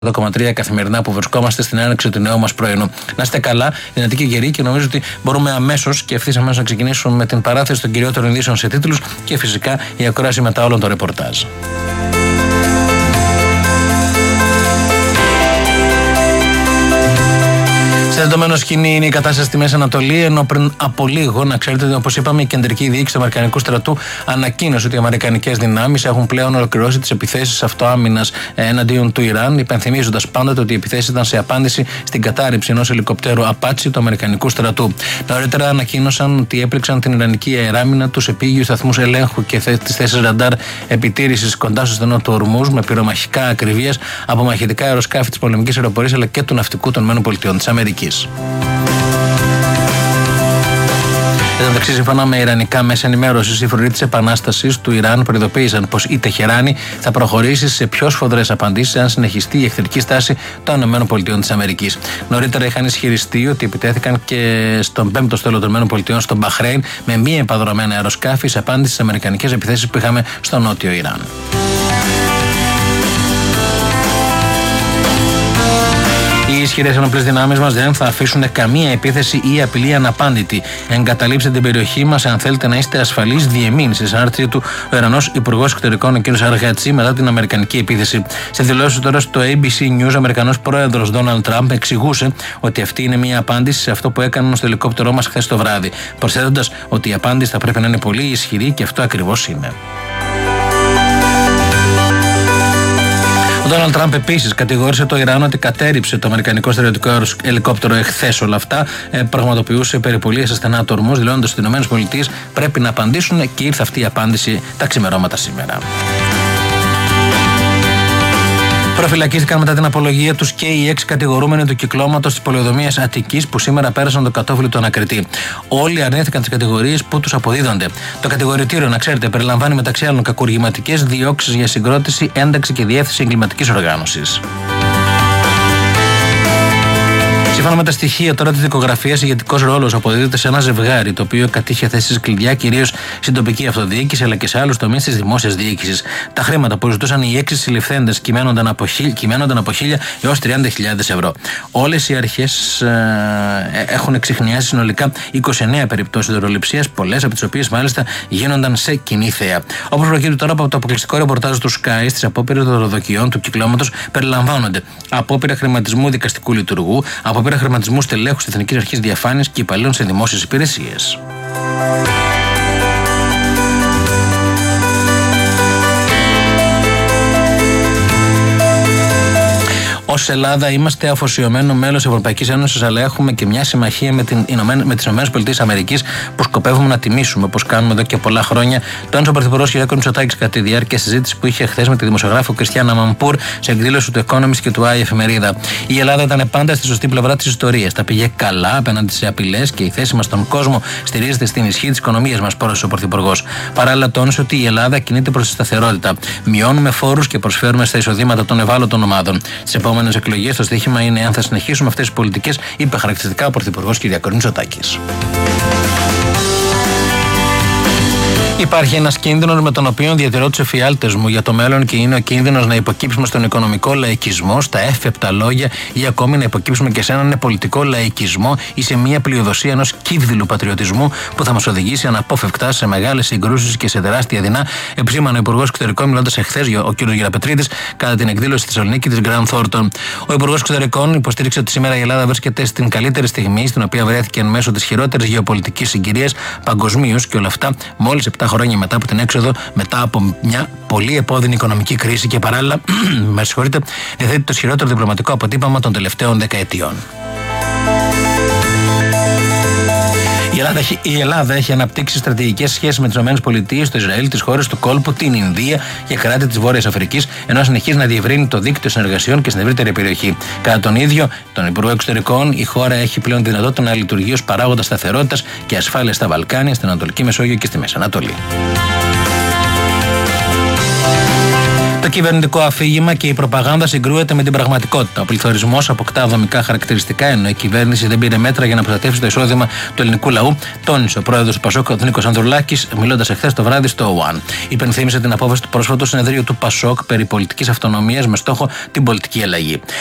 102,3 καθημερινά που βρισκόμαστε στην έναρξη του νέου μας πρωινού. Να είστε καλά, δυνατοί και γεροί, και νομίζω ότι μπορούμε αμέσως και ευθύς αμέσως να ξεκινήσουμε με την παράθεση των κυριότερων ειδήσεων σε τίτλους και φυσικά η ακρόαση μετά όλων των ρεπορτάζ. Σε δεδομένο σκηνή είναι η κατάσταση στη Μέση Ανατολή, ενώ πριν από λίγο, να ξέρετε ότι, όπως είπαμε, η κεντρική διοίκηση του Αμερικανικού στρατού ανακοίνωσε ότι οι αμερικανικές δυνάμεις έχουν πλέον ολοκληρώσει τις επιθέσεις αυτοάμυνας εναντίον του Ιράν, υπενθυμίζοντας πάντοτε ότι οι επιθέσεις ήταν σε απάντηση στην κατάρριψη ενός ελικοπτέρου Apache του Αμερικανικού στρατού. Νωρίτερα ανακοίνωσαν ότι έπληξαν την Ιρανική αεράμινα, τους επίγειους σταθμούς ελέγχου και τις θέσεις ραντάρ επιτήρησης κοντά στο στενό του Ορμούζ με πυρομαχικά ακριβίας από μαχητικά αεροσκάφη της πολεμικής αεροπορίας αλλά και του ναυτικού των ΗΠΑ. Εντάξει, σύμφωνα με ιρανικά μέσα ενημέρωσης, οι φρουροί της Επανάστασης του Ιράν προειδοποίησαν πως η Τεχεράνη θα προχωρήσει σε πιο σφοδρές απαντήσεις αν συνεχιστεί η εχθρική στάση των ΗΠΑ. Νωρίτερα είχαν ισχυριστεί ότι επιτέθηκαν και στον 5ο στόλο των ΗΠΑ στο Μπαχρέιν με μη επαδρομένα αεροσκάφη σε απάντηση στις αμερικανικές επιθέσεις που είχαμε στο νότιο Ιράν. Οι ισχυρές ενόπλες δυνάμεις μας δεν θα αφήσουν καμία επίθεση ή απειλή αναπάντητη. Εγκαταλείψτε την περιοχή μας αν θέλετε να είστε ασφαλείς, διεμήνυσε σε ανάρτηση του ο Ιρανός Υπουργός Εξωτερικών, ο κ. Αργατσί, μετά την αμερικανική επίθεση. Σε δηλώσεις τώρα στο ABC News, ο Αμερικανός πρόεδρος Ντόναλντ Τραμπ εξηγούσε ότι αυτή είναι μια απάντηση σε αυτό που έκαναν στο ελικόπτερό μας χθες το βράδυ, προσθέτοντας ότι η απάντηση θα πρέπει να είναι πολύ ισχυρή και αυτό ακριβώς είναι. Ο Ντόναλντ Τραμπ επίσης κατηγόρησε το Ιράν ότι κατέρριψε το αμερικανικό στρατιωτικό ελικόπτερο εχθές. Όλα αυτά πραγματοποιούσε περιπολίες σε στενά του Ορμούζ, δηλώνοντας ότι οι ΗΠΑ πρέπει να απαντήσουν, και ήρθε αυτή η απάντηση τα ξημερώματα σήμερα. Προφυλακίστηκαν μετά την απολογία τους και οι 6 κατηγορούμενοι του κυκλώματος της πολεοδομίας Αττικής που σήμερα πέρασαν το κατόφλι του ανακριτή. Όλοι αρνήθηκαν τις κατηγορίες που τους αποδίδονται. Το κατηγορητήριο, να ξέρετε, περιλαμβάνει μεταξύ άλλων κακουργηματικές διώξεις για συγκρότηση, ένταξη και διεύθυνση εγκληματικής οργάνωσης. Σύμφωνα με τα στοιχεία τώρα της δικογραφίας, ηγετικός ρόλος αποδίδεται σε ένα ζευγάρι το οποίο κατήχε θέσεις κλειδιά κυρίως στην τοπική αυτοδιοίκηση αλλά και σε άλλους τομείς της δημόσιας διοίκησης. Τα χρήματα που ζητούσαν οι 6 συλληφθέντες κυμαίνονταν από 1.000 έως 30.000 ευρώ. Όλες οι αρχές έχουν εξιχνιάσει συνολικά 29 περιπτώσεις δωροληψίας, πολλές από τις οποίες μάλιστα γίνονταν σε κοινή θέα. Όπως προκύπτει τώρα από το αποκλειστικό ρεπορτάζ του Sky, στις απόπειρες δωροδοκιών του κυκλώματος περιλαμβάνονται απόπειρα χρηματισμού δικαστικού λειτουργού, απόπειρα χρηματισμού στελέχους της Εθνικής Αρχής Διαφάνειας και υπαλλήλων σε δημόσιες υπηρεσίες. Ως Ελλάδα είμαστε αφοσιωμένο μέλος της Ευρωπαϊκής Ένωσης, αλλά έχουμε και μια συμμαχία με τις ΗΠΑ που σκοπεύουμε να τιμήσουμε, όπως κάνουμε εδώ και πολλά χρόνια. Τόνισε ο Πρωθυπουργός κ. Μητσοτάκης κατά τη διάρκεια συζήτησης που είχε χθες με τη δημοσιογράφο Κριστιάνα Μαμπούρ σε εκδήλωση του Economist και του Εφημερίδα. Η Ελλάδα ήταν πάντα στη σωστή πλευρά της ιστορίας. Τα πήγε καλά απέναντι σε απειλές και η θέση μας στον κόσμο στηρίζεται στην ισχύ της οικονομίας μας, πόρωσε ο Πρωθυπουργός. Παράλληλα, τόνισε ότι η Ελλάδα κινείται προς τη σταθερότητα. Μειώνουμε φόρους και προσφέρουμε στα εισοδήματα των ευάλωτων ομάδων. Στις εκλογές το στοίχημα είναι αν θα συνεχίσουμε αυτές τις πολιτικές, είπε χαρακτηριστικά ο Πρωθυπουργός κ. Μητσοτάκης. Υπάρχει ένας κίνδυνος με τον οποίο διατηρώ τους εφιάλτες μου για το μέλλον και είναι ο κίνδυνος να υποκύψουμε στον οικονομικό λαϊκισμό, στα εύπεπτα λόγια ή ακόμη να υποκύψουμε και σε έναν πολιτικό λαϊκισμό ή σε μια πλειοδοσία ενός κύβδηλου πατριωτισμού που θα μας οδηγήσει αναπόφευκτα σε μεγάλες συγκρούσεις και σε τεράστια δεινά, επισήμανε ο Υπουργός Εξωτερικών μιλώντας εχθές ο κ. Γεραπετρίδης κατά την εκδήλωση στη Θεσσαλονίκη της Grant Thornton. Ο Υπουργός Εξωτερικών υποστήριξε ότι σήμερα η Ελλάδα βρίσκεται στην καλύτερη στιγμή στην οποία βρέθηκε εν μέσω της χειρότερης γεωπολιτικής συγκυρίας παγκοσμίως και όλα αυτά μόλις 7 χρόνια μετά από την έξοδο, μετά από μια πολύ επώδυνη οικονομική κρίση και παράλληλα, διαθέτει το ισχυρότερο διπλωματικό αποτύπωμα των τελευταίων δεκαετιών. Η Ελλάδα έχει αναπτύξει στρατηγικές σχέσεις με τις ΗΠΑ, το Ισραήλ, τις χώρες του κόλπου, την Ινδία και κράτη της Βόρειας Αφρικής, ενώ συνεχίζει να διευρύνει το δίκτυο συνεργασιών και στην ευρύτερη περιοχή. Κατά τον ίδιο, τον Υπουργό Εξωτερικών, η χώρα έχει πλέον δυνατότητα να λειτουργεί ως παράγοντα σταθερότητας και ασφάλειας στα Βαλκάνια, στην Ανατολική Μεσόγειο και στη Μέση Ανατολή. Το κυβερνητικό αφήγημα και η προπαγάνδα συγκρούεται με την πραγματικότητα. Ο πληθωρισμός αποκτά δομικά χαρακτηριστικά, ενώ η κυβέρνηση δεν πήρε μέτρα για να προστατεύσει το εισόδημα του ελληνικού λαού, τόνισε ο πρόεδρος του Πασόκ, ο Νίκος Ανδρουλάκης, μιλώντας εχθές το βράδυ στο ΟΑΝ. Υπενθύμισε την απόφαση του πρόσφατου συνεδρίου του Πασόκ περί πολιτικής αυτονομίας με στόχο την πολιτική αλλαγή.